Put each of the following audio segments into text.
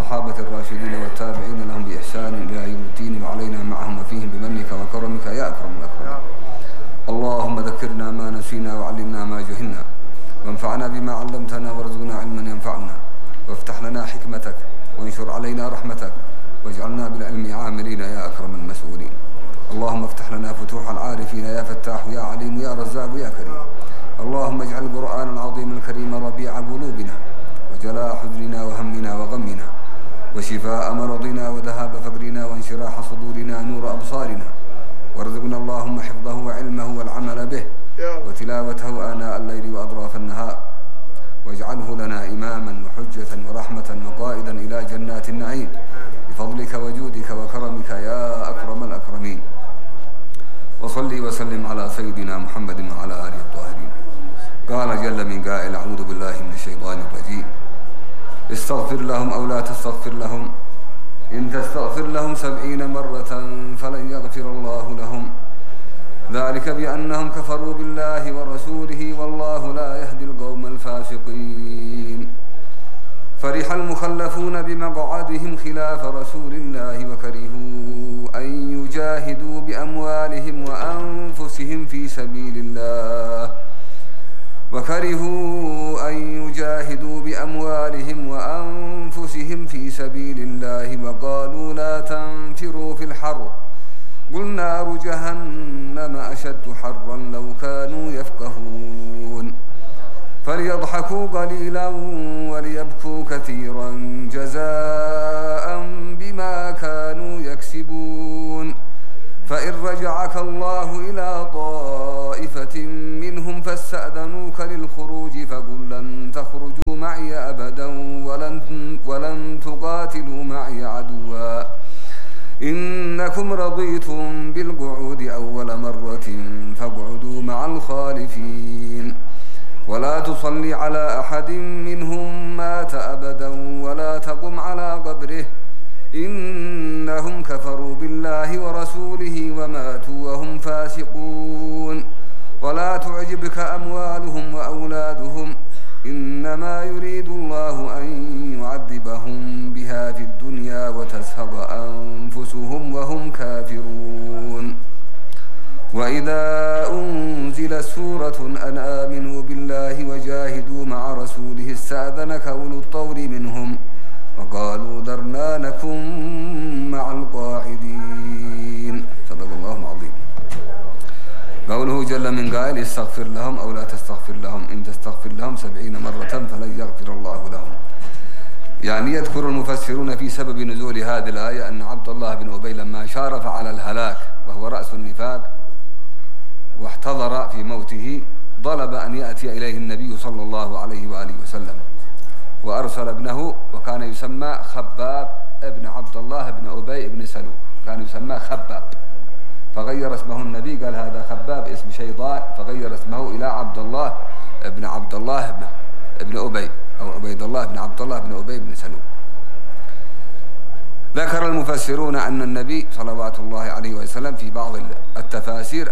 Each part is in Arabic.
الصحابة الراشدين والتابعين لهم بإحسان إلى يوم الدين وعلينا معهم وفيهم بمنك وكرمك يا أكرم الأكرمين. اللهم ذكرنا ما نسينا وعلمنا ما جهلنا وانفعنا بما علمتنا وارزقنا علما ينفعنا وافتح لنا حكمتك وانشر علينا رحمتك واجعلنا بالعلم عاملين يا أكرم المسؤولين. اللهم افتح لنا فتوح العارفين يا فتاح يا عليم يا رزاق يا كريم. اللهم اجعل القرآن العظيم الكريم ربيع قلوبنا وجلاء حزننا وهمنا وغمنا وشفاء مرضنا وذهاب فقرنا وانشراح صدورنا نور أبصارنا وارزقنا اللهم حفظه وعلمه والعمل به وتلاوته آناء الليل وأطراف النهار واجعله لنا إماما وحجة ورحمة وقائدا إلى جنات النعيم بفضلك وجودك وكرمك يا أكرم الأكرمين. وصلي وسلم على سيدنا محمد وعلى آله الطاهرين. قال جل من قائل أعوذ بالله من الشيطان الرجيم استغفر لهم أو لا تستغفر لهم إن تستغفر لهم 70 مرة فلن يغفر الله لهم ذلك بأنهم كفروا بالله ورسوله والله لا يهدي القوم الفاسقين. فرح المخلفون بمقعدهم خلاف رسول الله وكرهوا أن يجاهدوا بأموالهم وأنفسهم في سبيل الله وقالوا لا تنفروا في الحر قل نار جهنم أشد حرا لو كانوا يفقهون فليضحكوا قليلا وليبكوا كثيرا جزاء بما كانوا يكسبون. فإن رجعك الله إلى طائفة منهم فاستأذنوك للخروج فقل لن تخرجوا معي أبدا ولن تقاتلوا معي عدوا إنكم رضيتم بالقعود أول مرة فاقعدوا مع الخالفين ولا تصلي على أحد منهم مات أبدا ولا تقم على قبره إنهم كفروا بالله ورسوله وماتوا وهم فاسقون. ولا تعجبك أموالهم وأولادهم إنما يريد الله أن يعذبهم بها في الدنيا وتزهق أنفسهم وهم كافرون. وإذا أنزلت سورة أن آمنوا بالله وجاهدوا مع رسوله استأذنك أولو الطول منهم وقالوا ذرنا نكن مع القاعدين. صدق الله العظيم. قوله جل من قائل استغفر لهم أو لا تستغفر لهم إن تستغفر لهم 70 مرة فلن يغفر الله لهم. يعني يذكر المفسرون في سبب نزول هذه الآية أن عبد الله بن أبي لما شارف على الهلاك وهو رأس النفاق واحتضر في موته طلب أن يأتي إليه النبي صلى الله عليه وآله وسلم وأرسل ابنه وكان يسمى خباب ابن عبد الله بن أبي بن سلول كان يسمى خباب فغير اسمه النبي قال هذا خباب اسم شيطان فغير اسمه إلى عبد الله ابن أبي أو عبيد الله بن عبد الله بن أبي بن سلول. ذكر المفسرون أن النبي صلوات الله عليه وسلم في بعض التفاسير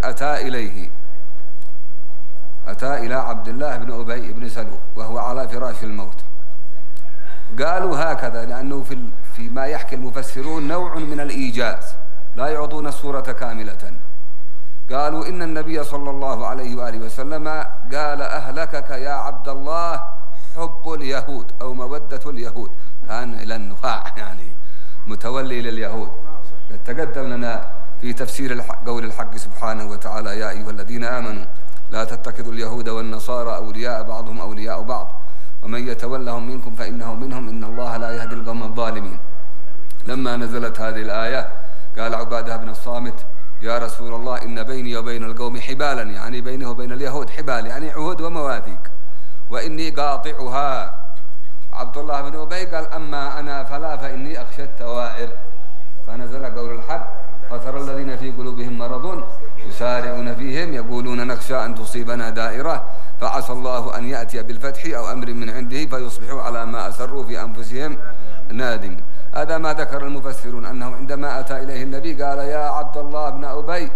أتى إلى عبد الله بن أبي بن سلول وهو على فراش الموت. قالوا هكذا لأنه في ما يحكي المفسرون نوع من الإيجاز لا يعطون الصورة كاملة. قالوا إن النبي صلى الله عليه وآله وسلم قال أهلكك يا عبد الله حب اليهود أو مودة اليهود كان إلى النخاع يعني متولي لليهود. تقدم لنا في تفسير قول الحق سبحانه وتعالى يا أيها الذين آمنوا لا تتخذوا اليهود والنصارى أولياء بعضهم أولياء بعض ومن يتولهم منكم فإنه منهم إن الله لا يهدي القوم الظالمين. لما نزلت هذه الآية قال عبادة بن الصامت يا رسول الله إن بيني وبين القوم حبالا يعني بينه وبين اليهود حبال يعني عهود ومواثيق وإني قاطعها. عبد الله بن أبي قال أما أنا فلا فإني أخشى التوائر فنزل قول الحق فترى الذين في قلوبهم مرض يسارعون فيهم يقولون نخشى أن تصيبنا دائرة فعسى الله أن يأتي بالفتح أو أمر من عنده فيصبحوا على ما أسروا في أنفسهم نادم. هذا ما ذكر المفسرون أنه عندما أتى إليه النبي قال يا عبد الله بن أبي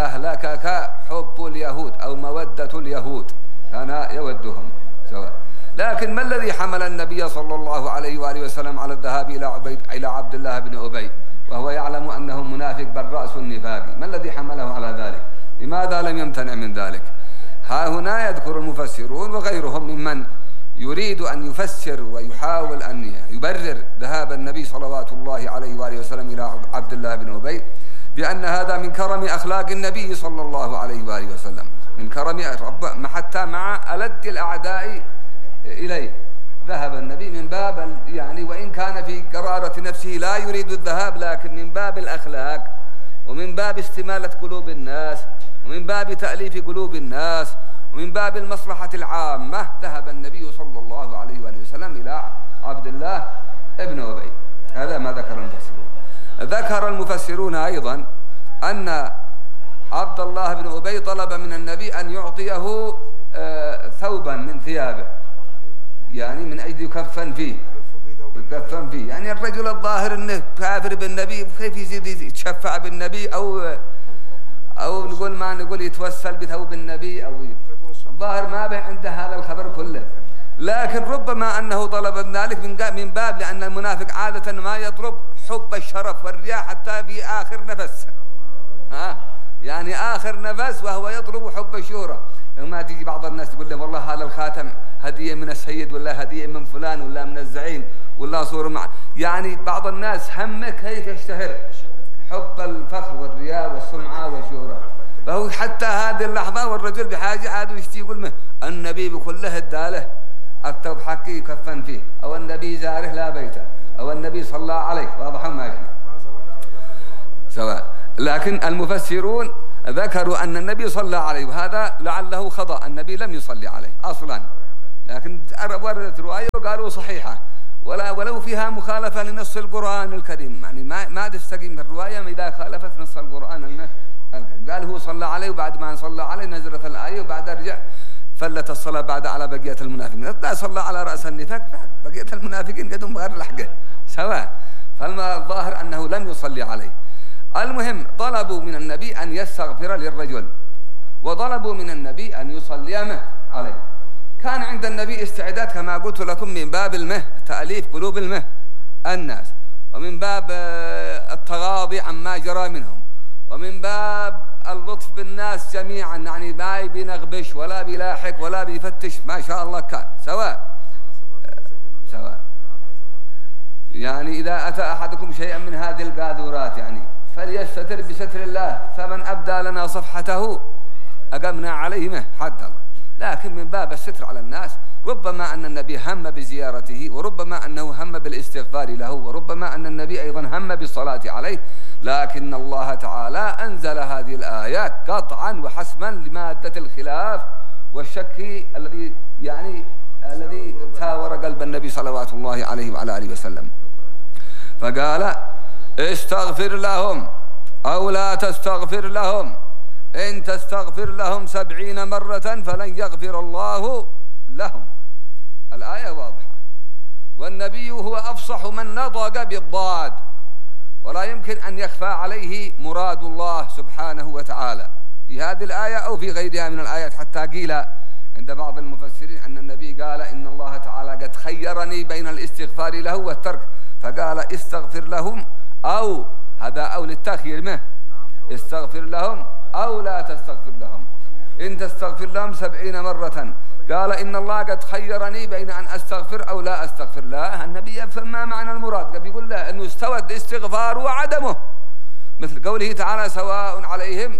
أهلكك حب اليهود أو مودة اليهود كان يودهم سواء. لكن ما الذي حمل النبي صلى الله عليه وآله وسلم على الذهاب إلى عبد الله بن أبي وهو يعلم أنه منافق بل رأس النفاق؟ ما الذي حمله على ذلك؟ لماذا لم يمتنع من ذلك؟ ها هنا يذكر المفسرون وغيرهم ممن يريد أن يفسر ويحاول أن يبرر ذهاب النبي صلوات الله عليه وآله وسلم إلى عبد الله بن أبي بأن هذا من كرم أخلاق النبي صلى الله عليه وآله وسلم، من كرم حتى مع ألد الأعداء إليه ذهب النبي من باب يعني وإن كان في قرارة نفسه لا يريد الذهاب، لكن من باب الأخلاق ومن باب استمالة قلوب الناس ومن باب تأليف قلوب الناس ومن باب المصلحة العامة ذهب النبي صلى الله عليه وآله وسلم إلى عبد الله ابن أبي. هذا ما ذكر المفسرون. ذكر المفسرون أيضا أن عبد الله بن أبي طلب من النبي أن يعطيه ثوبا من ثيابه، يعني من أجل يكفن فيه يعني الرجل الظاهر أنه كافر بالنبي كيف يزيد يتشفع بالنبي أو نقول ما نقول يتوسل بثوب النبي، أو الظاهر ما به عنده هذا الخبر كله، لكن ربما أنه طلب ذلك من باب لأن المنافق عادة ما يطلب حب الشرف والرياء حتى في آخر نفس، يعني آخر نفس وهو يطلب حب الشهرة. لما تيجي بعض الناس تقول له والله هذا الخاتم هدية من السيد ولا هدية من فلان ولا من الزعيم ولا صورة مع، يعني بعض الناس همه كيف يشتهر، حب الفخر والرياء والسمعة والشهرة. فهو حتى هذه اللحظة والرجل بحاجة عاد يشتي يقول له النبي بكله الداله الثوب حقي يكفن فيه، أو النبي زاره لا بيته، أو النبي صلى عليه، واضح ماشي سواء. لكن المفسرون ذكروا أن النبي صلى عليه، وهذا لعله خطأ، النبي لم يصلي عليه أصلا، لكن وردت رواية وقالوا صحيحة ولو فيها مخالفة لنص القرآن الكريم، يعني ما تستقيم الرواية إذا خالفت نص القرآن. قال هو صلى عليه وبعد ما صلى عليه نزلت الآية وبعد رجع فلت الصلاة بعد على بقية المنافقين، لا صلى على رأس النفاق بقية المنافقين قدهم غير لحقه سواء، فالظاهر أنه لم يصلي عليه. المهم طلبوا من النبي أن يستغفر للرجل وطلبوا من النبي أن يصلي عليه. كان عند النبي استعداد كما قلت لكم من باب تأليف قلوب الناس، ومن باب التغاضي عما جرى منهم، ومن باب اللطف بالناس جميعا، يعني ما بينغبش ولا بيلاحق ولا بيفتش، ما شاء الله كان سواء. يعني إذا أتى أحدكم شيئا من هذه القاذورات يعني فليستتر بستر الله، فمن أبدى لنا صفحته أقمنا عليه حد الله. لكن من باب الستر على الناس، ربما أن النبي هم بزيارته، وربما أنه هم بالاستغفار له، وربما أن النبي أيضا هم بالصلاة عليه، لكن الله تعالى أنزل هذه الآيات قطعا وحسما لمادة الخلاف والشك الذي ثاور قلب النبي صلوات الله عليه وعلى آله وسلم. فقال استغفر لهم أو لا تستغفر لهم، إن تستغفر لهم 70 مرة فلن يغفر الله لهم. الآية واضحة، والنبي هو أفصح من نطق بالضاد، ولا يمكن أن يخفى عليه مراد الله سبحانه وتعالى في هذه الآية أو في غيرها من الآيات. حتى قيل عند بعض المفسرين أن النبي قال إن الله تعالى قد خيرني بين الاستغفار له والترك، فقال استغفر لهم، أو هذا أو للتخيير استغفر لهم أو لا تستغفر لهم، إن تستغفر لهم 70 مرة. قال إن الله قد خيرني بين أن أستغفر أو لا أستغفر. لا، النبي يفهم ما معنى المراد، قد يقول له أنه استوى الاستغفار وعدمه، مثل قوله تعالى سواء عليهم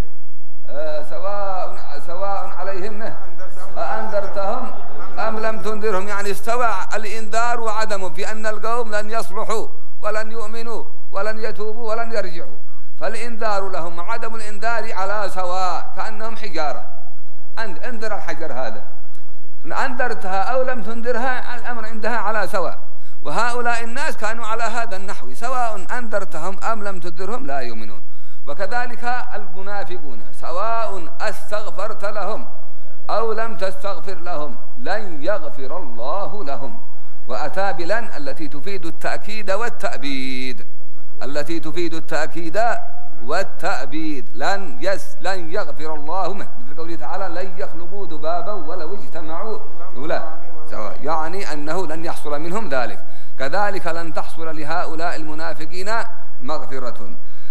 سواء عليهم أأنذرتهم أم لم تنذرهم، يعني استوى الإنذار وعدمه في أن القوم لن يصلحوا ولن يؤمنوا ولن يتوبوا ولن يرجعوا، فالإنذار لهم وعدم الإنذار على سواء، كأنهم حجارة. انذر الحجر هذا، أنذرتها أو لم تنذرها الأمر عندها على سواء. وهؤلاء الناس كانوا على هذا النحو، سواء أنذرتهم أم لم تنذرهم لا يؤمنون. وكذلك المنافقون سواء استغفرت لهم أو لم تستغفر لهم لن يغفر الله لهم. وأتى بلن التي تفيد التأكيد والتأبيد، التي تفيد التأكيد والتأبيد. لن يغفر الله، مثل قوله تعالى لن يخلقوا ذبابا ولو اجتمعوا له. سواء، يعني أنه لن يحصل منهم ذلك. كذلك لن تحصل لهؤلاء المنافقين مغفرة.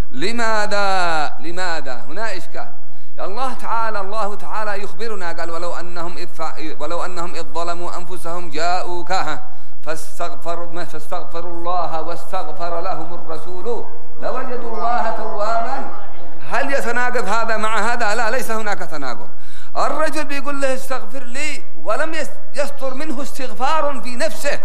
لماذا هنا إشكال. الله تعالى يخبرنا قال ولو أنهم إذ ظلموا أنفسهم جاءوك فاستغفروا الله واستغفر لهم الرسول لوجدوا الله توابا. هل يتناقض هذا مع هذا؟ لا، ليس هناك تناقض. الرجل بيقول له استغفر لي ولم يصدر منه استغفار في نفسه،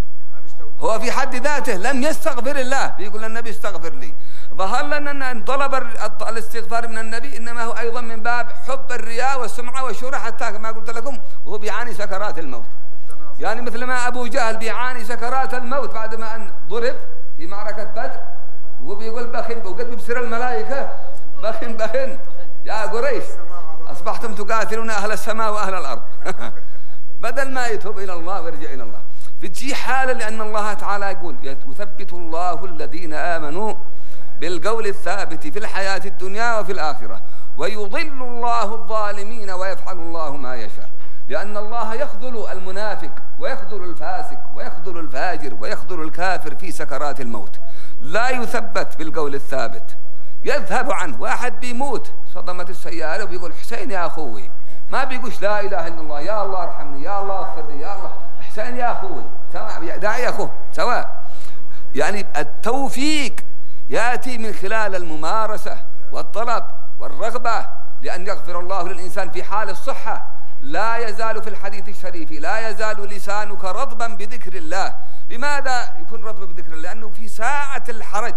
هو في حد ذاته لم يستغفر الله، بيقول النبي استغفر لي. ظهر لنا أن طلب الاستغفار من النبي إنما هو أيضا من باب حب الرياء والسمعة والشهرة، حتى كما قلت لكم وهو بيعاني سكرات الموت. يعني مثل ما أبو جهل بيعاني سكرات الموت بعدما أن ضرب في معركة بدر، وبيقول بخن، وقد بيبصر الملائكة بخن يا قريش أصبحتم تقاتلون أهل السماء وأهل الأرض. بدل ما يتوب إلى الله ويرجع إلى الله. بتجي حالة لأن الله تعالى يقول يثبت الله الذين آمنوا بالقول الثابت في الحياة الدنيا وفي الآخرة ويضل الله الظالمين ويفعل الله ما يشاء. لأن الله يخذل المنافق ويخذل الفاسق ويخذل الفاجر ويخذل الكافر في سكرات الموت، لا يثبت بالقول الثابت، يذهب عنه. واحد بيموت صدمت السيارة وبيقول حسين يا أخوي، ما بيقولش لا إله إلا الله يا الله ارحمني يا الله اغفر لي يا الله حسين يا أخوي، سواء داعي أخوه سواء. يعني التوفيق يأتي من خلال الممارسة والطلب والرغبة، لأن يغفر الله للإنسان في حال الصحة. لا يزال في الحديث الشريف لا يزال لسانك رطبا بذكر الله. لماذا يكون رطب بذكر الله؟ لأنه في ساعة الحرج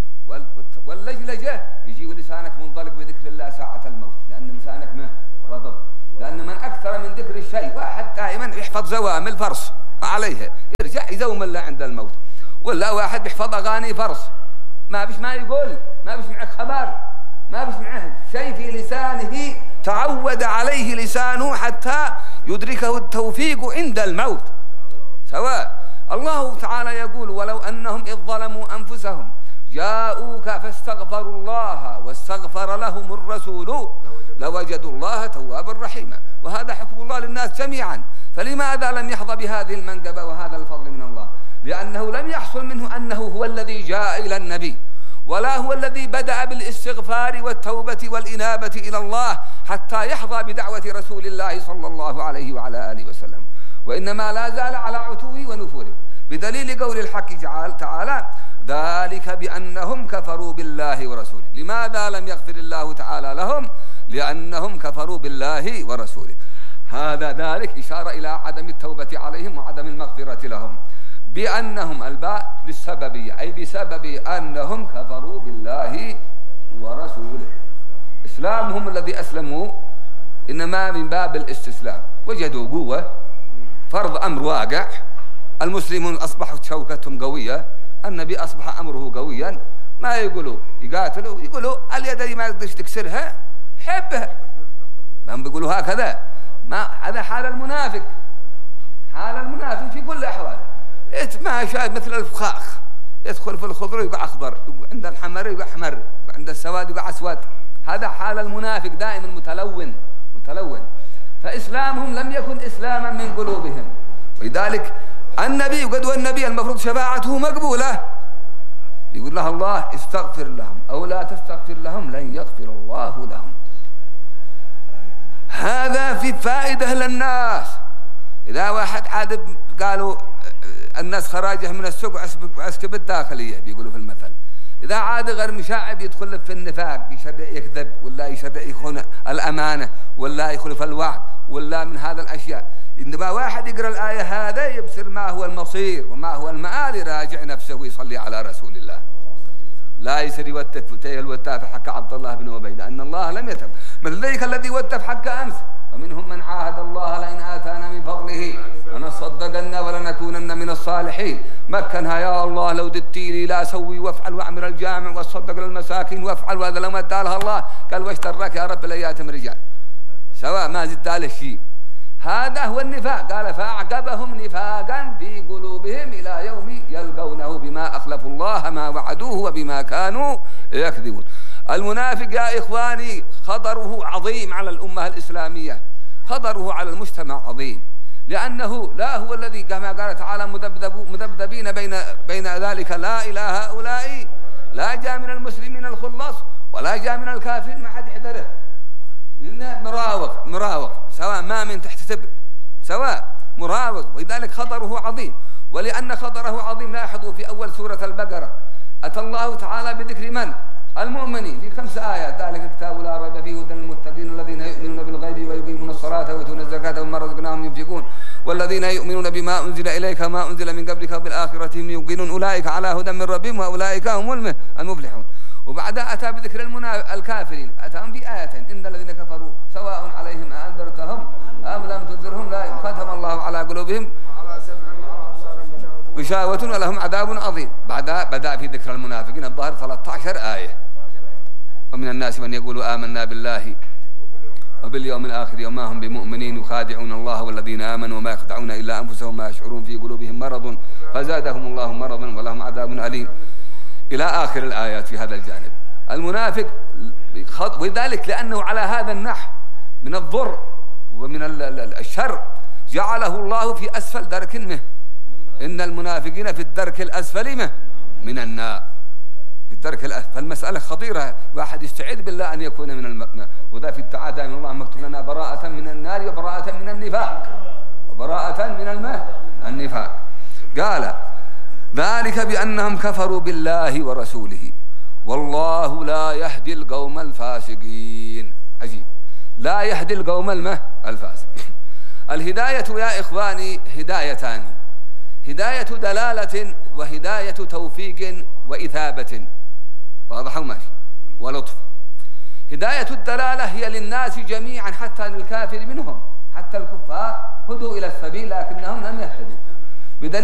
واللجلجة يجي لسانك منطلق بذكر الله ساعة الموت، لأن لسانك ما رطب. لأن من أكثر من ذكر الشيء، واحد دائما يحفظ زوامل فرص عليه يرجع يزوم الله عند الموت، ولا واحد بيحفظ أغاني فرص ما يقول، ما بيش معه خبر، ما بيش معه شيء في لسانه تعود عليه لسانه حتى يدركه التوفيق عند الموت سواء. الله تعالى يقول ولو أنهم إذ ظلموا أنفسهم جاءوك فاستغفروا الله واستغفر لهم الرسول لوجدوا الله توابا رحيما. وهذا حكم الله للناس جميعا. فلماذا لم يحظى بهذه المنقبة وهذا الفضل من الله؟ لأنه لم يحصل منه أنه هو الذي جاء إلى النبي، ولا هو الذي بدأ بالاستغفار والتوبة والإنابة إلى الله حتى يحظى بدعوة رسول الله صلى الله عليه وعلى آله وسلم، وإنما لا زال على عتوه ونفوره، بدليل قول الحق تعالى ذلك بأنهم كفروا بالله ورسوله. لماذا لم يغفر الله تعالى لهم؟ لأنهم كفروا بالله ورسوله. هذا ذلك إشارة إلى عدم التوبة عليهم وعدم المغفرة لهم. بأنهم الباء للسببية، أي بسبب أنهم كفروا بالله ورسوله. إسلامهم الذي أسلموا إنما من باب الاستسلام، وجدوا قوة، فرض أمر واقع، المسلمون أصبحت شوكتهم قوية، النبي أصبح أمره قويا، ما يقولوا يقاتلوا، يقولوا اليد ما يقدرش تكسرها حبها، هم بيقولوا هكذا. ما هذا حال المنافق، حال المنافق في كل الأحوال. ما شايف مثل الفخاخ، يدخل في الخضر يقع أخضر، عند الحمر يقع أحمر، عند السواد يقع أسود. هذا حال المنافق دائما متلون. فإسلامهم لم يكن إسلاما من قلوبهم، ولذلك النبي قدوة النبي المفروض شفاعته مقبولة، يقول لها الله استغفر لهم أو لا تستغفر لهم لن يغفر الله لهم. هذا في فائدة للناس. إذا واحد عاد قالوا الناس خراجه من السوق وعسكب الداخلية بيقولوا في المثل، إذا عاد غير مشاعب يدخل في النفاق، يشرع يكذب ولا يشرع يخون الأمانة ولا يخلف الوعد ولا من هذا الأشياء. إنما واحد يقرأ الآية هذا يبصر ما هو المصير وما هو المآل، يراجع نفسه ويصلي على رسول الله، لا يصير يوتف الوتاف حق عبد الله بن أبي، لأن الله لم يتب. مثل ذلك الذي وتف حق أمس، ومنهم من عاهد الله لئن آتانا من فضله لنصدقن ولنكونن من الصالحين. مكنها يا الله لو ددتي لي لا أسوي وافعل واعمر الجامع واصدق للمساكين وافعل، وهذا لو ما ادالها الله قال واشترك يا رب لياتم رجال سواء ما زدت على الشيء. هذا هو النفاق. قال فأعقبهم نفاقا في قلوبهم إلى يوم يلقونه بما أخلفوا الله ما وعدوه وبما كانوا يكذبون. المنافق يا إخواني خطره عظيم على الأمة الإسلامية، خطره على المجتمع عظيم. لأنه لا هو الذي كما قال تعالى مذبذبين بين ذلك لا إلى هؤلاء، لا جاء من المسلمين الخلص ولا جاء من الكافرين ما حد يحذره، إنه مراوغ سواء ما من تحت تبر سواء مراوغ، ولذلك خطره عظيم. ولأن خطره عظيم لاحظوا في أول سورة البقرة أتى الله تعالى بذكر من؟ المؤمنين في 5 آيات: ذلك الكتاب لا ريب فيه هدى للمتقين الذين يؤمنون بالغيب ويقيمون الصلاة ويؤتون الزكاة ومما رزقناهم ينفقون والذين يؤمنون بما أنزل إليك وما أنزل من قبلك وبالآخرة هم يوقنون أولئك على هدى من ربهم وأولئك هم المفلحون. وبعدها أتى بذكر الكافرين، أتاهم بآية: إن الذين كفروا سواء عليهم أأنذرتهم أم لم تنذرهم لا ختم الله على قلوبهم غشاوة ولهم عذاب عظيم. بدأ في ذكر المنافقين الظاهر 13 آية: ومن الناس من يقول آمنا بالله وباليوم الآخر وما هم بمؤمنين يخادعون الله والذين آمنوا وما يخدعون إلا أنفسهم ما يشعرون في قلوبهم مرض فزادهم الله مرضا ولهم عذاب أليم، إلى آخر الآيات في هذا الجانب. المنافق وذلك لأنه على هذا النحو من الضر ومن الشر جعله الله في أسفل درك منه، إن المنافقين في الدرك الأسفل من النار، في الدرك الأسفل. فالمسألة خطيرة، واحد يستعيذ بالله أن يكون من وذا في التعادى من الله مكتوب لنا براءة من النار وبراءة من النفاق، وبراءة من النفاق. قال: ذلك بأنهم كفروا بالله ورسوله والله لا يهدي القوم الفاسقين. عجيب، لا يهدي القوم الفاسقين. الهداية يا إخواني هدايتان: هداية دلالة وهداية توفيق وإثابة، واضح وماشي ولطف. هداية الدلالة هي للناس جميعا حتى للكافر منهم، حتى الكفار هدوا إلى السبيل لكنهم لم يهتدوا، بدليل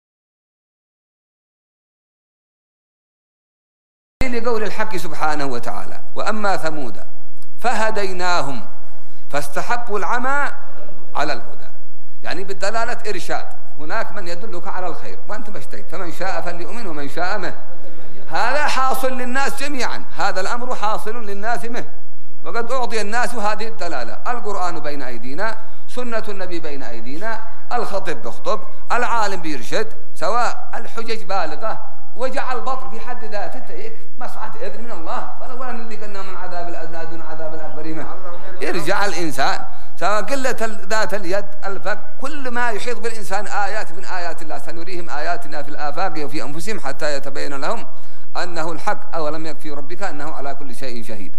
قول الحق سبحانه وتعالى: وأما ثمود فهديناهم فاستحبوا العمى على الهدى. يعني بالدلالة إرشاد، هناك من يدلك على الخير وأنت ما اشتهيت، فمن شاء فليؤمن ومن شاء منه. هذا حاصل للناس جميعا، هذا الأمر حاصل للناس منه، وقد أعطي الناس هذه الدلالة: القرآن بين أيدينا، سنة النبي بين أيدينا، الخطيب بيخطب، العالم بيرشد، سواء الحجج بالغة، وجعل البطر في حد ذاته مصعد إذن من الله، فلولا نذيقنا من عذاب الأدنى دون عذاب الأكبر منه. يرجع الإنسان سواء قلة ذات اليد الفقر، كل ما يحيط بالإنسان آيات من آيات الله، سنريهم آياتنا في الآفاق وفي أنفسهم حتى يتبين لهم أنه الحق، أولم يكفي ربك أنه على كل شيء شهيد.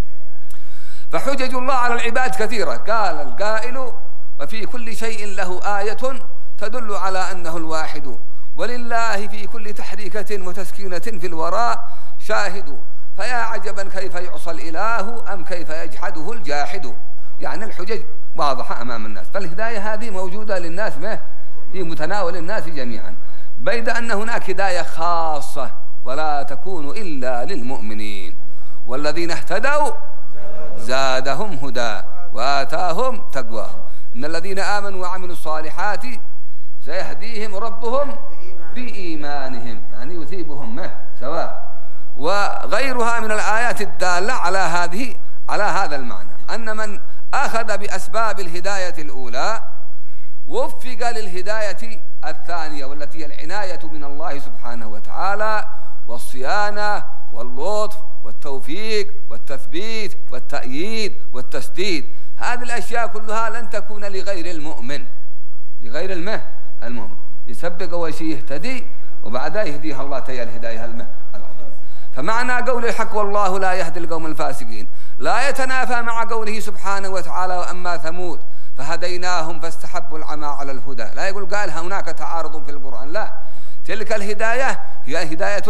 فحجج الله على العباد كثيرة. قال القائل: وفي كل شيء له آية تدل على أنه الواحد، ولله في كل تحريكة وتسكينة في الوراء شاهد، فيا عجبا كيف يعصى الإله أم كيف يجحده الجاحد. يعني الحجج واضحة أمام الناس، فالهداية هذه موجودة للناس في متناول الناس جميعا، بيد أن هناك هداية خاصة ولا تكون إلا للمؤمنين، والذين اهتدوا زادهم هدى وآتاهم تقواهم، إن الذين آمنوا وعملوا الصالحات سيهديهم ربهم بإيمانهم، يعني يثيبهم سواء. وغيرها من الآيات الدالة على هذا المعنى، أن من أخذ بأسباب الهداية الأولى وفق للهداية الثانية، والتي هي العناية من الله سبحانه وتعالى والصيانة واللطف والتوفيق والتثبيت والتأييد والتسديد. هذه الأشياء كلها لن تكون لغير المؤمن، لغير المؤمن. يسبق أول شيء يهتدي وبعدها يهديها الله تيا الهداية العظيمة. فمعنى قول الحق والله لا يهدي القوم الفاسقين لا يتنافى مع قوله سبحانه وتعالى: وأما ثمود فهديناهم فاستحبوا العمى على الهدى. لا يقول قال هناك تعارض في القرآن، لا، تلك الهداية هي هداية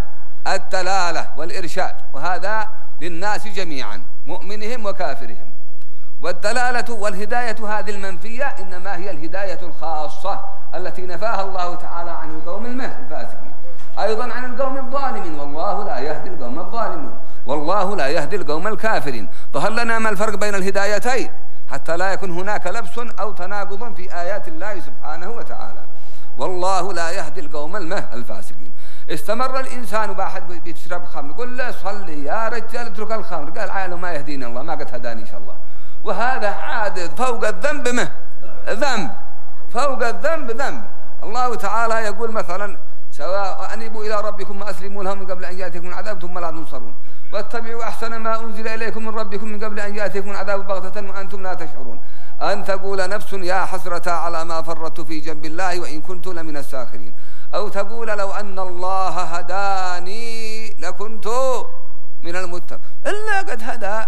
الدلالة والإرشاد، وهذا للناس جميعا مؤمنهم وكافرهم. والدلالة والهداية هذه المنفية إنما هي الهداية الخاصة التي نفاها الله تعالى عن القوم الفاسقين، أيضا عن القوم الظالمين، والله لا يهدي القوم الظالمين، والله لا يهدي القوم الكافرين. ظهر لنا ما الفرق بين الهدايتين حتى لا يكون هناك لبس أو تناقض في آيات الله سبحانه وتعالى. والله لا يهدي القوم الفاسقين. استمر الإنسان واحد بيشرب خمر، قل له صلي يا رجال اترك الخمر، قال عالم ما يهديني الله، ما قد هداني إن شاء الله. وهذا عاد فوق الذنب ذنب، فوق الذنب ذنب. الله تعالى يقول مثلا سواء أنيبوا إلى ربكم وأسلموا له من قبل أن يأتيكم العذاب ثم لا تنصرون واتبعوا أحسن ما أنزل إليكم من ربكم من قبل أن يأتيكم العذاب بغتة وأنتم لا تشعرون أن تقول نفس يا حسرة على ما فرطت في جنب الله وإن كنت لمن الساخرين، أو تقول لو أن الله هداني لكنت من المتقين. إلا قد هداك.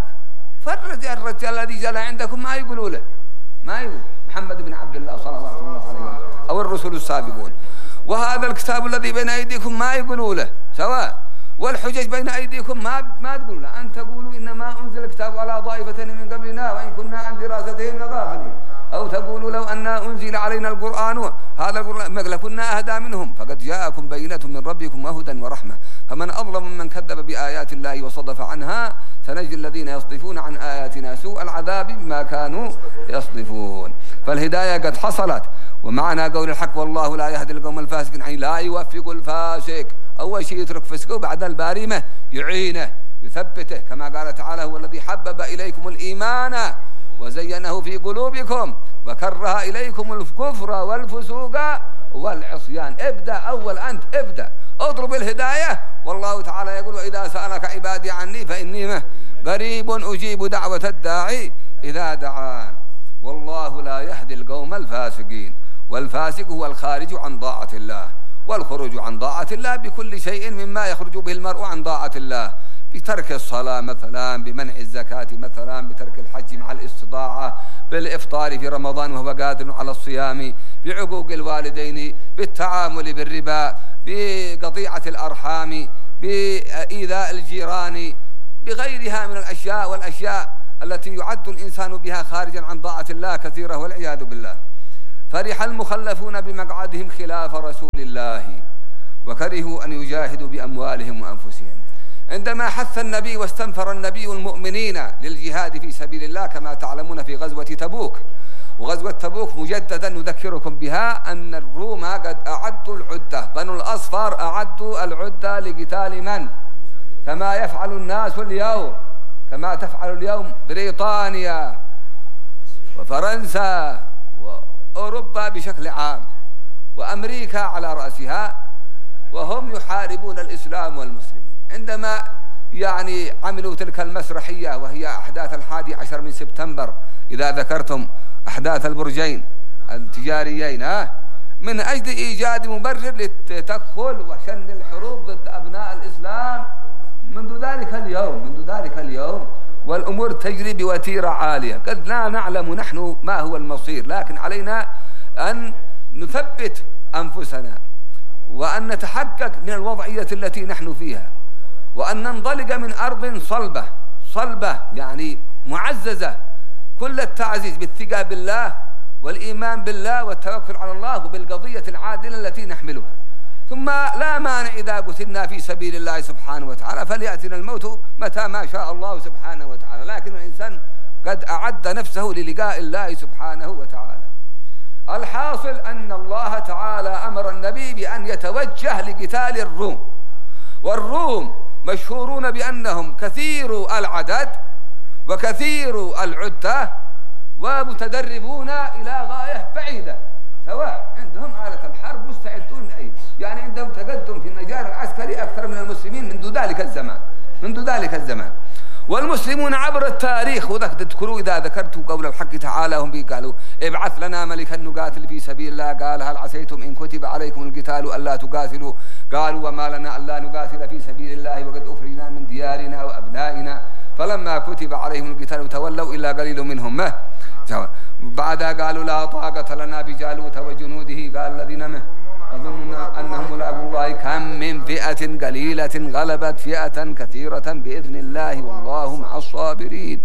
فالرجال الذي جاء عندكم ما يقولوا له، ما يقول محمد بن عبد الله صلى الله عليه وسلم أو الرسل السابقون. وهذا الكتاب الذي بين أيديكم ما يقولوا له سواء، والحجج بين أيديكم ما تقولوا له. أن تقولوا إنما أنزل الكتاب على طائفتين من قبلنا وإن كنا عن دراستهم لغافلين، أو تقولوا لو أن أنزل علينا القرآن هذا القرآن لكنا أهدى منهم، فقد جاءكم بينة من ربكم وهدى ورحمة، فمن أظلم ممن كذب بآيات الله وصدف عنها، سنجزي الذين يصدفون عن آياتنا سوء العذاب بما كانوا يصدفون. فالهداية قد حصلت. ومعنى قول الحق والله لا يهدي القوم الفاسقين، يعني لا يوفق الفاسق. أول شيء يترك فسقه وبعد البارمة يعينه يثبته، كما قال تعالى هو الذي حبب إليكم الإيمان وزينه في قلوبكم وكره إليكم الكفر والفسوق والعصيان. ابدأ أول أنت، ابدأ اضرب الهداية. والله تعالى يقول وإذا سألك عبادي عني فإني قريب أجيب دعوة الداعي إذا دعان. والله لا يهدي القوم الفاسقين. والفاسق هو الخارج عن طاعة الله، والخروج عن طاعة الله بكل شيء مما يخرج به المرء عن طاعة الله، بترك الصلاة مثلا، بمنع الزكاة مثلا، بترك الحج مع الاستطاعة، بالإفطار في رمضان وهو قادر على الصيام، بعقوق الوالدين، بالتعامل بالربا، بقطيعة الأرحام، بإيذاء الجيران، بغيرها من الأشياء والأشياء التي يعد الإنسان بها خارجا عن طاعة الله كثيرة والعياذ بالله. فرح المخلفون بمقعدهم خلاف رسول الله وكرهوا أن يجاهدوا بأموالهم وأنفسهم. عندما حث النبي واستنفر النبي المؤمنين للجهاد في سبيل الله كما تعلمون في غزوة تبوك، وغزوة تبوك مجددا نذكركم بها أن الروم قد أعدوا العدة، بنو الأصفر أعدوا العدة لقتال من؟ كما يفعل الناس اليوم، كما تفعل اليوم بريطانيا وفرنسا وأوروبا بشكل عام وأمريكا على رأسها، وهم يحاربون الإسلام والمسلمين. عندما يعني عملوا تلك المسرحية وهي أحداث 11 من سبتمبر، إذا ذكرتم أحداث البرجين التجاريين من أجل إيجاد مبرر للتدخل وشن الحروب ضد أبناء الإسلام منذ ذلك اليوم والأمور تجري بوتيرة عالية. قد لا نعلم نحن ما هو المصير، لكن علينا أن نثبت أنفسنا وأن نتحقق من الوضعية التي نحن فيها، وأن ننطلق من أرض صلبة يعني معززة، كل التعزيز بالثقة بالله والإيمان بالله والتوكل على الله وبالقضية العادلة التي نحملها. ثم لا مانع إذا قتلنا في سبيل الله سبحانه وتعالى فليأتنا الموت متى ما شاء الله سبحانه وتعالى، لكن الإنسان قد أعد نفسه للقاء الله سبحانه وتعالى. الحاصل أن الله تعالى أمر النبي بأن يتوجه لقتال الروم، والروم مشهورون بأنهم كثير العدد وكثير العدة ومتدربون إلى غاية بعيدة، سواء عندهم آلة الحرب مستعدون لأي، يعني عندهم تقدم في المجال العسكري أكثر من المسلمين منذ ذلك الزمان. والمسلمون عبر التاريخ، وتذكروا إذا ذكرت قول الحق تعالى هم قالوا ابعث لنا ملكا نقاتل في سبيل الله، قال هل عسيتم إن كتب عليكم القتال ألا تقاتلوا، قالوا وما لنا ألا نقاتل في سبيل الله وقد أخرجنا من ديارنا وأبنائنا، فلما كتب عليهم القتال تولوا إلا قليل منهم بعدها قالوا لا طاقة لنا بجالوت وجنوده، قال الذين أظن أنهم ملاقوا الله كم من فئة قليلة غلبت فئة كثيرة بإذن الله والله مع الصابرين.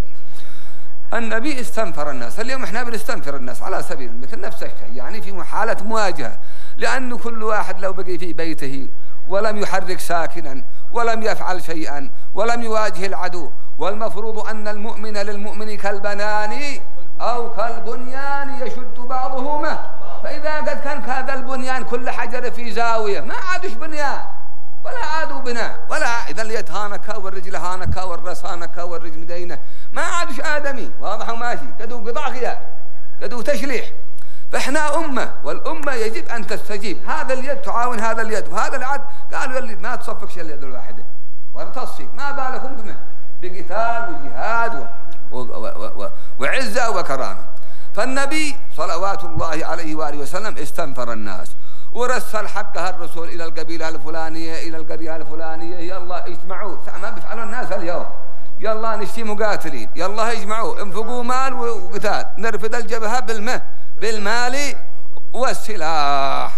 النبي استنفر الناس، اليوم احنا بنستنفر الناس على سبيل مثل نفس الشيء، يعني في حالة مواجهة، لأن كل واحد لو بقي في بيته ولم يحرك ساكنا ولم يفعل شيئا ولم يواجه العدو، والمفروض أن المؤمن للمؤمن كالبنان أو كالبنيان يشد بعضهما، فإذا قد كان هذا البنيان كل حجر في زاوية ما عادش بنيان ولا عادوا بناء، ولا إذا اليد هانكا والرجل هانكا والرأس هانكا والرجل مدينة ما عادش آدمي، واضح وماشي، قدوا قطع غيار، قدوا تشليح. فإحنا أمة، والأمة يجب أن تستجيب. هذا اليد تعاون هذا اليد وهذا العد. قالوا يلي ما تصفقش اليد الواحدة وتصفق، ما بالكم بقتال وجهاد وعزة وكرامة. فالنبي صلوات الله عليه وآله وسلم استنفر الناس ورسل حقها الرسول إلى القبيلة الفلانية إلى القرية الفلانية، يلا اجتمعوا. ما بيفعلوا الناس اليوم، يلا نشتي مقاتلين، يلا اجمعوا انفقوا مال وقتال، نرفد الجبهة بالمال والسلاح.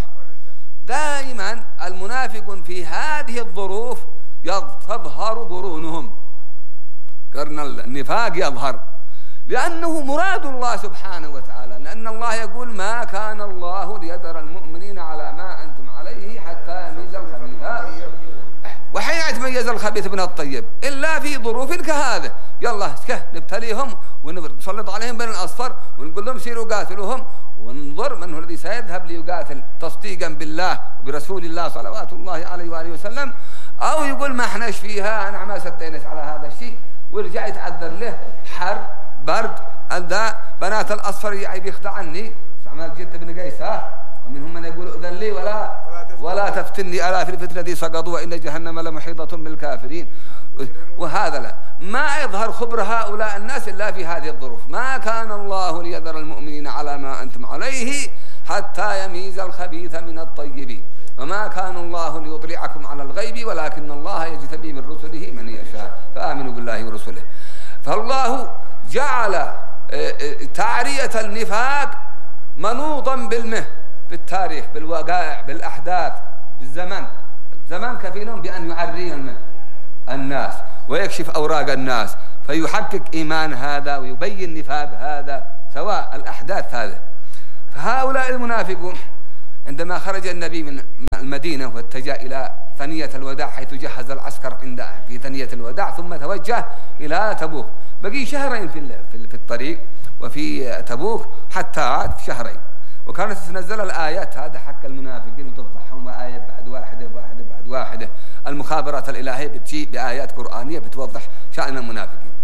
دائما المنافق في هذه الظروف تظهر قرونهم، قرن النفاق يظهر، لأنه مراد الله سبحانه وتعالى، لأن الله يقول ما كان الله ليذر المؤمنين على ما أنتم عليه حتى يميز الخبيث. وحين يتميز الخبيث من الطيب إلا في ظروف كهذا، يلا نبتليهم ونسلط عليهم بين الأصفر ونقول لهم سيروا قاتلوهم، وننظر من هو الذي سيذهب ليقاتل تصديقا بالله وبرسول الله صلوات الله عليه وآله وسلم، أو يقول ما احناش فيها، أنا ما سديناش على هذا الشيء، ويرجع يتعذر له حر برد أذى. بنات الأصفر بيخدع عني استعمال جد بن قيس، ومنهم من يقول أذن لي ولا تفتني ألا في الفتنة سقطوا وإن جهنم لمحيطة بالكافرين. وهذا لا ما يظهر خبر هؤلاء الناس إلا في هذه الظروف. ما كان الله ليذر المؤمنين على ما أنتم عليه حتى يميز الخبيث من الطيب، وما كان الله ليطلعكم على الغيب ولكن الله يجتبي من رسله من يشاء، فآمنوا بالله ورسله. فالله جعل تعرية النفاق منوطا بالتاريخ، بالوقائع، بالأحداث، بالزمن. الزمن كفيل بأن يعري الناس ويكشف أوراق الناس، فيحقق إيمان هذا ويبين نفاق هذا، سواء الأحداث هذا. فهؤلاء المنافقون عندما خرج النبي من المدينة واتجه إلى ثنية الوداع حيث جهز العسكر في ثنية الوداع، ثم توجه إلى تبوك، بقي شهرين في الطريق وفي تبوك حتى عاد شهرين. وكانت تتنزل الآيات هذا حق المنافقين وتفضحهم آية بعد واحدة بعد واحدة. المخابرات الإلهية بتجي بآيات قرآنية بتوضح شأن المنافقين.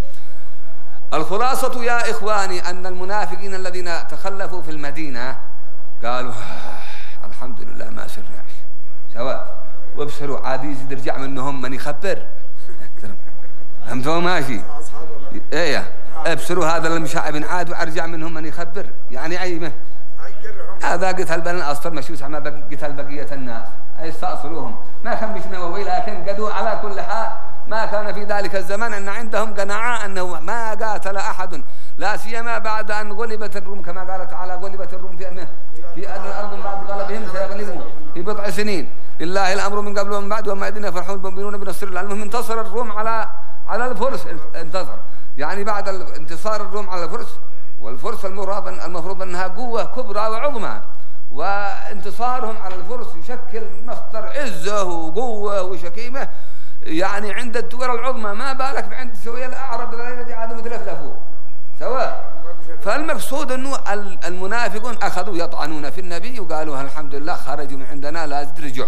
الخلاصة يا إخواني أن المنافقين الذين تخلفوا في المدينة قالوا الحمد لله ما سرناش سواء، وابصروا عادي يزيد يرجع منهم من يخبر. فهمتوا ماشي؟ ايه ابصروا هذا المشاعب بن عاد وارجع منهم من يخبر، يعني عيمه هذا قتل بين الأصفر مشوس ما قتل بقية الناس، أي استأصلوهم ما كان مش نووي، لكن قدوا على كل حال. ما كان في ذلك الزمان أن عندهم قناعة أنه ما قاتل أحد، لا سيما بعد أن غلبت الروم، كما قال تعالى غلبت الروم في أدنى الأرض بعد غلبهم سيغلبون في بضع سنين، لله الأمر من قبل ومن بعد وما أدري فرحون المؤمنون بنصر الله. المهم انتصر الروم على الفرس، انتصر يعني بعد انتصار الروم على الفرس، والفرس المفروض أنها قوة كبرى وعظمى، وانتصارهم على الفرس يشكل مصدر عزة وقوة وشكيمة يعني عند الدول العظمى، ما بالك عند سوية الأعرب الذين عادوا متلفلفوا سواء. فالمقصود أنه المنافقون أخذوا يطعنون في النبي وقالوا الحمد لله خرجوا من عندنا، لا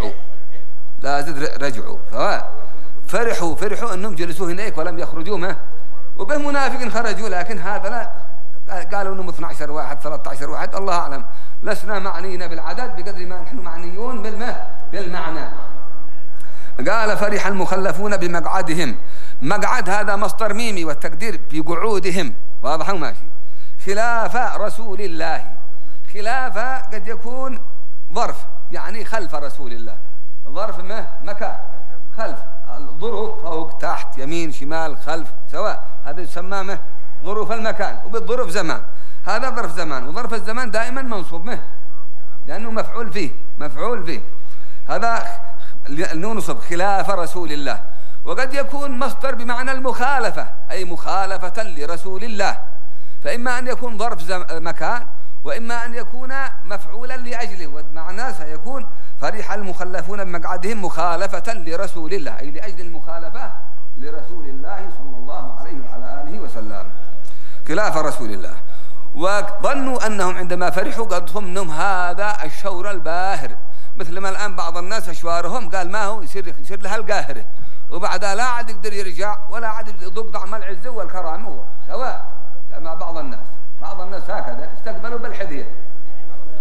زد رجعوا فرحوا أنهم جلسوا هناك ولم يخرجوا ما، وبه منافق خرجوا، لكن هذا لا، قالوا أنهم 12 واحد 13 واحد الله أعلم، لسنا معنيين بالعدد بقدر ما نحن معنيون بالمعنى. قال فرح المخلفون بمقعدهم، مقعد هذا مصدر ميمي والتقدير بقعودهم، واضح ماشي. خلاف رسول الله، خلاف قد يكون ظرف يعني خلف رسول الله، ظرف مكان خلف، الظروف فوق تحت يمين شمال خلف سواء، هذا يسمى ظروف المكان، وبالظروف زمان، هذا ظرف زمان، وظرف الزمان دائما منصوب لأنه مفعول فيه هذا ننصب خلاف رسول الله. وقد يكون مصدر بمعنى المخالفة، أي مخالفة لرسول الله، فإما أن يكون ظرف مكان وإما أن يكون مفعولا لأجله، ومعناه سيكون فرح المخلفون بمقعدهم مخالفة لرسول الله، أي لأجل المخالفة لرسول الله صلى الله عليه وعلى آله وسلم، خلاف رسول الله. وظنوا أنهم عندما فرحوا قد ضمنهم هذا الشور الباهر، مثل ما الآن بعض الناس أشوارهم قال ما هو يصير لها القاهرة، وبعدها لا عاد يقدر يرجع ولا عاد يذوق طعم العزة والكرامة سواء. مع بعض الناس هكذا استقبلوا بالحدية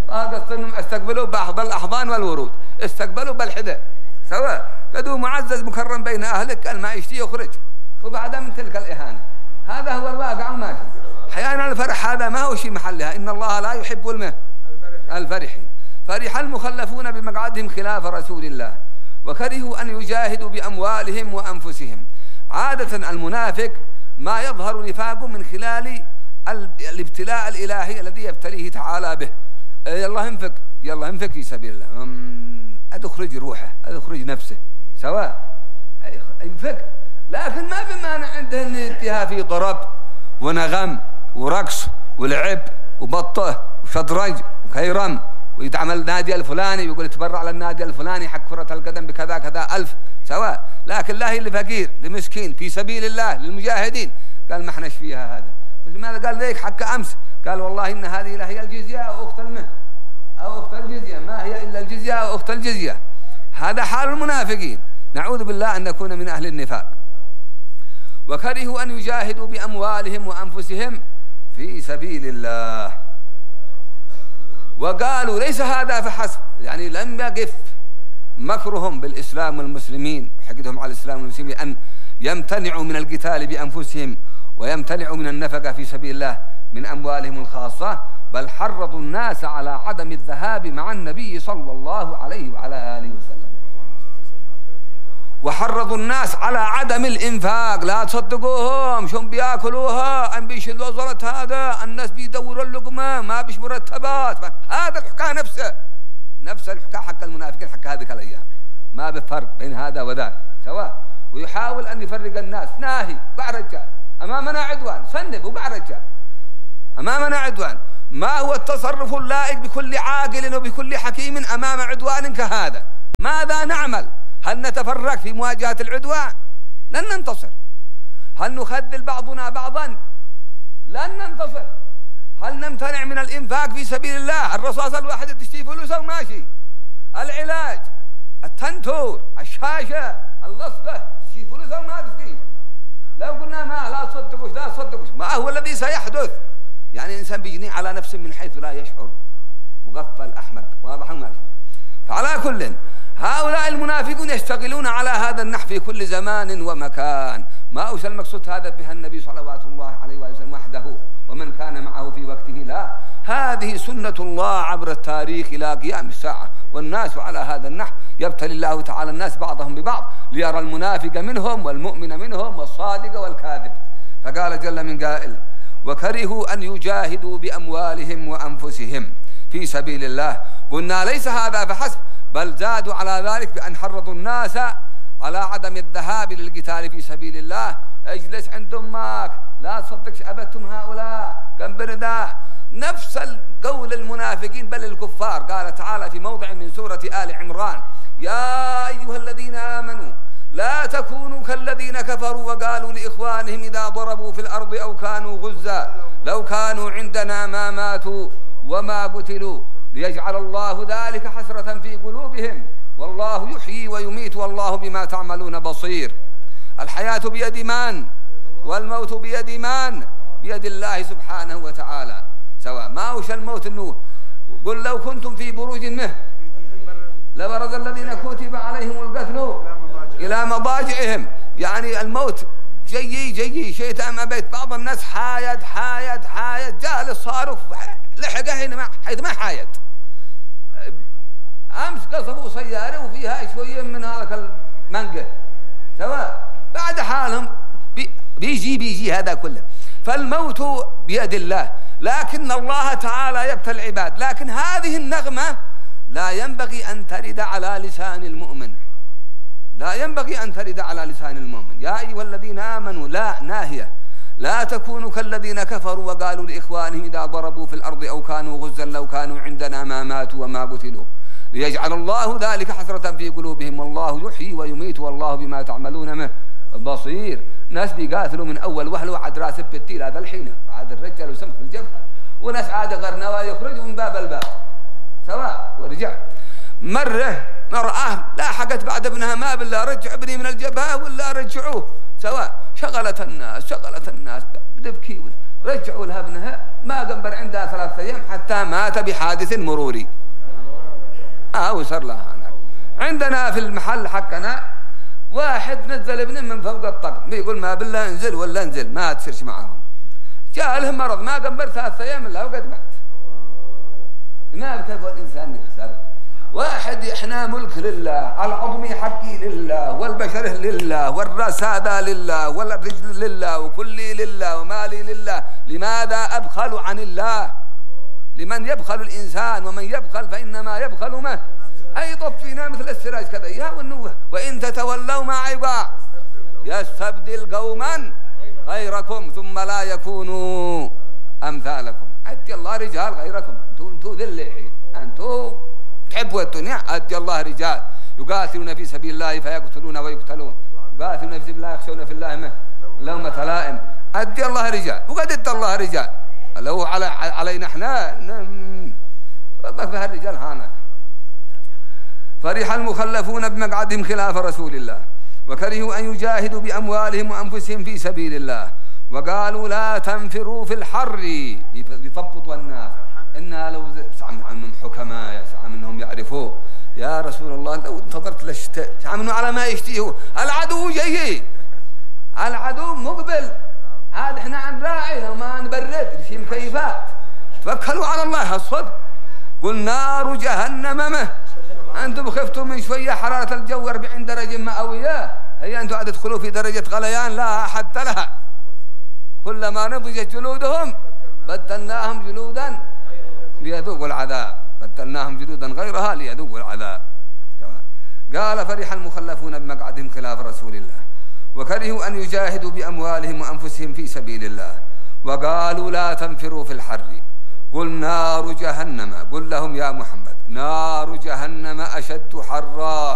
استقبلوا بأحض الأحضان والورود، استقبلوا بالحدة سواء، قدوا معزز مكرم بين أهلك، قال ما يشتي يخرج، وبعدها من تلك الإهانة. هذا هو الواقع وماشي. أحيانا الفرح هذا ما هو شيء محلها، إن الله لا يحب الفرحين. فرح المخلفون بمقعدهم خلاف رسول الله، وكرهوا أن يجاهدوا بأموالهم وأنفسهم. عادة المنافق ما يظهر نفاقه من خلال الابتلاء الإلهي الذي يبتليه تعالى به. يلا انفق في سبيل الله، أدخرج روحه، أدخرج نفسه سواء، انفق، لكن ما بمانع عنده أن يديها في ضرب ونغم ورقص ولعب وبطه وشطرنج وكيرم، ويدعم النادي الفلاني ويقول يتبرع للنادي الفلاني حق كرة القدم بكذا كذا ألف سواء، لكن الله اللي فقير لمسكين في سبيل الله للمجاهدين قال ما احناش فيها هذا. لماذا قال ذيك حق أمس؟ قال والله إن هذه لهي الجزية أو أخت أو أخت الجزية، ما هي إلا الجزية أو أخت الجزية. هذا حال المنافقين، نعوذ بالله أن نكون من أهل النفاق. وكرهوا أن يجاهدوا بأموالهم وأنفسهم في سبيل الله، وقالوا ليس هذا فحسب، يعني لم يقف مكرهم بالإسلام والمسلمين، حقدهم على الإسلام والمسلمين أن يمتنعوا من القتال بأنفسهم ويمتنعوا من النفقة في سبيل الله من أموالهم الخاصة، بل حرضوا الناس على عدم الذهاب مع النبي صلى الله عليه وعلى آله وسلم، وحرضوا الناس على عدم الإنفاق. لا تصدقوهم شو بياكلوها، أم بيش الوزرة، هذا الناس بيدوروا اللقمة، ما بيش مرتبات. هذا الحكاية نفس الحكاية حق المنافقين حق هذه الأيام، ما بفرق بين هذا وذاك سواء. ويحاول أن يفرق الناس، ناهي وقع رجال، أمامنا عدوان، سنب وقع رجال، أمامنا عدوان. ما هو التصرف اللائق بكل عاقل وبكل حكيم أمام عدوان كهذا؟ ماذا نعمل؟ هل نتفرق في مواجهة العدوان؟ لن ننتصر. هل نخذل بعضنا بعضا؟ لن ننتصر. هل نمتنع من الإنفاق في سبيل الله؟ الرصاص الواحد تشتري فلوسه وماشي، العلاج، التنتور، الشاشة، اللصقة تشتري فلوسه وما تشتري. لو قلنا لا تصدقوش ما هو الذي سيحدث؟ يعني الإنسان بيجني على نفسه من حيث لا يشعر، مغفل أحمق، واضح ماشي. فعلى كل هؤلاء المنافقون يشتغلون على هذا النحو في كل زمان ومكان. ما أوش المقصود هذا بها النبي صلوات الله عليه وسلم وحده ومن كان معه في وقته، لا، هذه سنة الله عبر التاريخ إلى قيام الساعة، والناس على هذا النحو يبتلي الله تعالى الناس بعضهم ببعض ليرى المنافق منهم والمؤمن منهم والصادق والكاذب. فقال جل من قائل: وكرهوا أن يجاهدوا بأموالهم وأنفسهم في سبيل الله. قلنا ليس هذا فحسب، بل زادوا على ذلك بأن حرضوا الناس على عدم الذهاب للقتال في سبيل الله. اجلس عند أمك، لا تصدقش أبدتم هؤلاء كم بردا. نفس القول المنافقين بل الكفار. قال تعالى في موضع من سورة آل عمران: يا أيها الذين آمنوا لا تكونوا كالذين كفروا وقالوا لإخوانهم إذا ضربوا في الأرض أو كانوا غزا لو كانوا عندنا ما ماتوا وما قتلوا ليجعل الله ذلك حسرة في قلوبهم والله يحيي ويميت والله بما تعملون بصير. الحياة بيد من؟ والموت بيد من؟ بيد الله سبحانه وتعالى. سواء ما هوش الموت إنه قل لو كنتم في بروج منه لبرز الذين كتب عليهم القتل إلى مضاجعهم. يعني الموت جي شيء تأمى بيت. بعض الناس حايد جاء للصاروخ لحقه حيث ما حايد. أمس قصفوا سيارة وفيها شوية من هذا المنقة سواء، بعد حالهم بيجي هذا كله. فالموت بيد الله، لكن الله تعالى يبتلي العباد. لكن هذه النغمة لا ينبغي أن ترد على لسان المؤمن، لا ينبغي أن ترد على لسان المؤمن. يا أيها الذين آمنوا، لا ناهية، لا تكونوا كالذين كفروا وقالوا لإخوانهم إذا ضربوا في الأرض أو كانوا غزا لو كانوا عندنا ما ماتوا وما قتلوا ليجعل الله ذلك حسرة في قلوبهم والله يحيي ويميت والله بما تعملون بصير. ناس بيقاتلوا من أول وهله عاد راسب بالتيل هذا الحين، عاد الرجال وسمك في الجبهة، وناس عاد غرنوا يخرجوا من باب الباب سواء. ورجع مرة مرأة لاحقت بعد ابنها ما بالله رجع ابني من الجبهة ولا رجعوه سواء. شغلت الناس بتبكي، رجعوا لها ابنها ما قنبر عندها 3 أيام حتى مات بحادث مروري. وصار لها هناك. عندنا في المحل حقنا واحد نزل ابنه من فوق الطقم بيقول ما بالله انزل ولا انزل ما تصيرش معاهم. جاء له مرض ما قبل 3 أيام الا وقد مات. ما بكيف الانسان يخسر. واحد احنا ملك لله، العظم حقي لله، والبشر لله، والراس هذا لله، والرجل لله، وكلي لله، ومالي لله. لماذا ابخل عن الله؟ لمن يبخل الانسان؟ ومن يبخل فانما يبخل ما اي طفينا مثل السراج كذا يا والنوه. وان تتولوا ما عيبا يستبدل قوما غيركم ثم لا يكونوا امثالكم. اتي الله رجال غيركم. انتم ذل، انتم تحبوا الدنيا. اتي الله رجال يقاتلون في سبيل الله فيقتلون ويقتلون، يقاتلون في سبيل الله يخشون في الله لومة لائم. اتي الله رجال وقد اتى الله رجال. لو علينا احنا فيها الرجال هانك. فرح المخلفون بمقعدهم خلاف رسول الله وكرهوا أن يجاهدوا بأموالهم وأنفسهم في سبيل الله وقالوا لا تنفروا في الحر. يثبطوا الناس إنا لو زعم عنهم حكماء زعم أنهم يعرفوا يا رسول الله لو انتظرت للشتاء زعم على ما يشتيه. العدو جاي، العدو مقبل. عاد احنا عن راعي لو ما نبرد في مكيفات. توكلوا على الله الصدق. قل نار جهنم أنتم خفتوا من شوية حرارة الجو 40 درجة مئوية، هي أنتم تدخلوا في درجة غليان لا حد لها. كلما نضجت جلودهم بدلناهم جلودا ليذوقوا العذاب، بدلناهم جلودا غيرها ليذوقوا العذاب. قال فرح المخلفون بمقعدهم خلاف رسول الله وكرهوا أن يجاهدوا بأموالهم وأنفسهم في سبيل الله وقالوا لا تنفروا في الحر. قل نار جهنم، قل لهم يا محمد نار جهنم أشد حرا